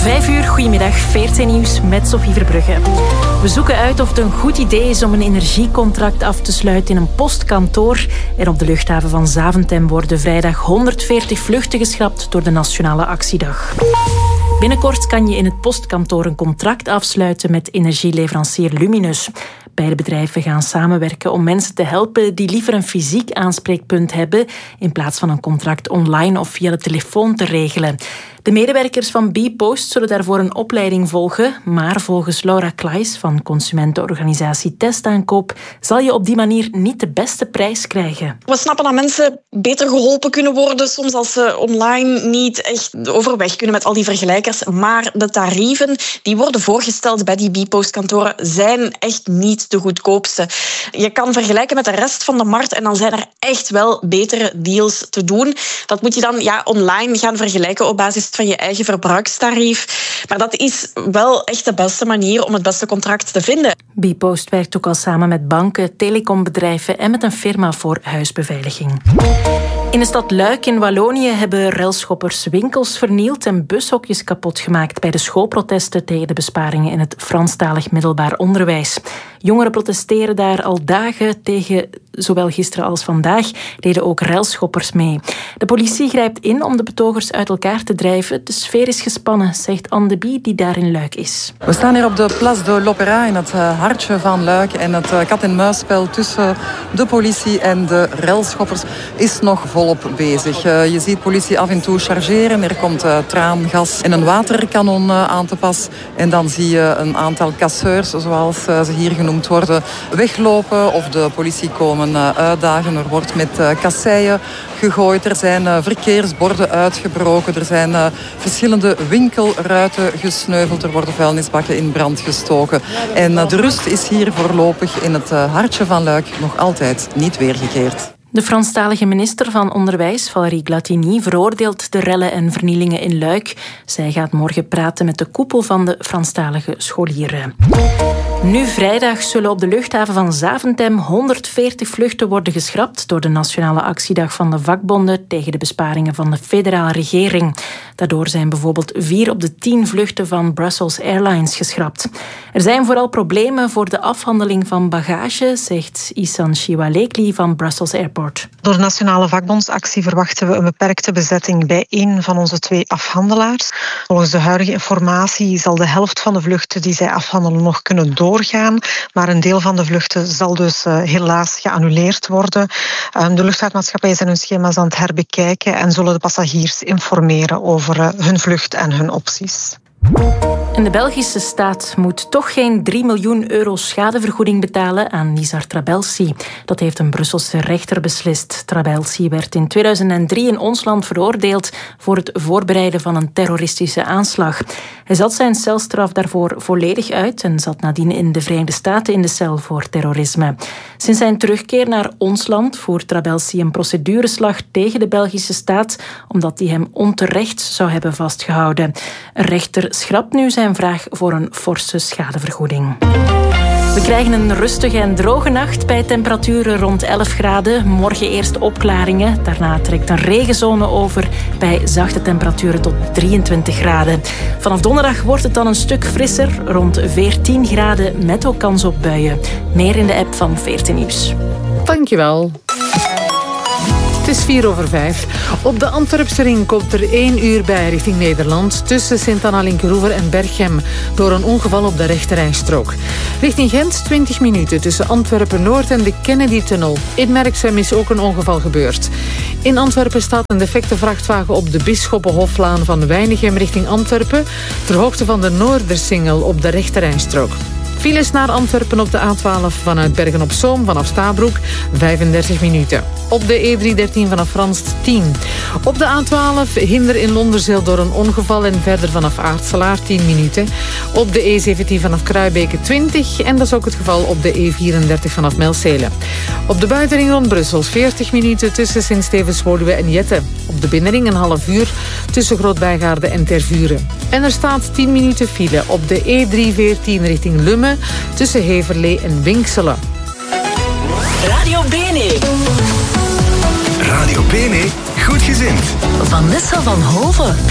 5:00, goedemiddag, VRT Nieuws met Sophie Verbrugge. We zoeken uit of het een goed idee is om een energiecontract af te sluiten in een postkantoor. En op de luchthaven van Zaventem worden vrijdag 140 vluchten geschrapt door de Nationale Actiedag. Binnenkort kan je in het postkantoor een contract afsluiten met energieleverancier Luminus. Beide bedrijven gaan samenwerken om mensen te helpen die liever een fysiek aanspreekpunt hebben in plaats van een contract online of via de telefoon te regelen. De medewerkers van bpost zullen daarvoor een opleiding volgen, maar volgens Laura Klaes van consumentenorganisatie Testaankoop zal je op die manier niet de beste prijs krijgen. We snappen dat mensen beter geholpen kunnen worden, soms als ze online niet echt overweg kunnen met al die vergelijkers. Maar de tarieven die worden voorgesteld bij die bpostkantoren zijn echt niet de goedkoopste. Je kan vergelijken met de rest van de markt en dan zijn er echt wel betere deals te doen. Dat moet je dan online gaan vergelijken op basis van je eigen verbruikstarief. Maar dat is wel echt de beste manier om het beste contract te vinden. bpost werkt ook al samen met banken, telecombedrijven en met een firma voor huisbeveiliging. In de stad Luik in Wallonië hebben relschoppers winkels vernield en bushokjes kapot gemaakt bij de schoolprotesten tegen de besparingen in het Franstalig middelbaar onderwijs. Jongeren protesteren daar al dagen tegen. Zowel gisteren als vandaag deden ook relschoppers mee. De politie grijpt in om de betogers uit elkaar te drijven. De sfeer is gespannen, zegt Anne de Bie, die daar in Luik is. We staan hier op de Place de l'Opéra in het hartje van Luik. En het kat-en-muisspel tussen de politie en de relschoppers is nog volop bezig. Je ziet politie af en toe chargeren. Er komt traangas en een waterkanon aan te pas. En dan zie je een aantal casseurs, zoals ze hier genoemd worden, weglopen of de politie komen uitdagen. Er wordt met kasseien gegooid. Er zijn verkeersborden uitgebroken. Er zijn verschillende winkelruiten gesneuveld. Er worden vuilnisbakken in brand gestoken. En de rust is hier voorlopig in het hartje van Luik nog altijd niet weergekeerd. De Franstalige minister van Onderwijs, Valérie Glatini, veroordeelt de rellen en vernielingen in Luik. Zij gaat morgen praten met de koepel van de Franstalige scholieren. Nu vrijdag zullen op de luchthaven van Zaventem 140 vluchten worden geschrapt door de Nationale Actiedag van de vakbonden tegen de besparingen van de federale regering. Daardoor zijn bijvoorbeeld 4 op de 10 vluchten van Brussels Airlines geschrapt. Er zijn vooral problemen voor de afhandeling van bagage, zegt Isan Shiwalekli van Brussels Airport. Door de Nationale Vakbondsactie verwachten we een beperkte bezetting bij 1 van onze 2 afhandelaars. Volgens de huidige informatie zal de helft van de vluchten die zij afhandelen nog kunnen doorgaan, maar een deel van de vluchten zal dus helaas geannuleerd worden. De luchtvaartmaatschappijen zijn hun schema's aan het herbekijken en zullen de passagiers informeren over hun vlucht en hun opties. En de Belgische staat moet toch geen 3 miljoen euro schadevergoeding betalen aan Nizar Trabelsi. Dat heeft een Brusselse rechter beslist. Trabelsi werd in 2003 in ons land veroordeeld voor het voorbereiden van een terroristische aanslag. Hij zat zijn celstraf daarvoor volledig uit en zat nadien in de Verenigde Staten in de cel voor terrorisme. Sinds zijn terugkeer naar ons land voert Trabelsi een procedureslag tegen de Belgische staat, omdat die hem onterecht zou hebben vastgehouden. Een rechter schrapt nu zijn vraag voor een forse schadevergoeding. We krijgen een rustige en droge nacht bij temperaturen rond 11 graden. Morgen eerst opklaringen. Daarna trekt een regenzone over bij zachte temperaturen tot 23 graden. Vanaf donderdag wordt het dan een stuk frisser, rond 14 graden met ook kans op buien. Meer in de app van VRT Nieuws. Dankjewel. Het is 4:05. Op de Antwerpse ring komt er 1 uur bij richting Nederland tussen Sint-Anna-Linkeroever en Berchem door een ongeval op de rechterrijstrook. Richting Gent 20 minuten tussen Antwerpen-Noord en de Kennedy-tunnel. In Merksem is ook een ongeval gebeurd. In Antwerpen staat een defecte vrachtwagen op de Bisschoppenhoflaan van Weinigem richting Antwerpen ter hoogte van de Noordersingel op de rechterrijstrook. Files naar Antwerpen op de A12 vanuit Bergen-op-Zoom vanaf Stabroek 35 minuten. Op de E313 vanaf Franst 10. Op de A12 hinder in Londerzeel door een ongeval en verder vanaf Aartselaar 10 minuten. Op de E17 vanaf Kruibeke 20 en dat is ook het geval op de E34 vanaf Melcelen. Op de buitenring rond Brussel 40 minuten tussen Sint-Stevens-Woluwe en Jette. Op de binnenring een half uur tussen Groot-Bijgaarde en Tervuren. En er staat 10 minuten file op de E314 richting Lummen tussen Heverlee en Winkselen. Radio Bene. Radio Bene, goed gezind. Vanessa van Hoven.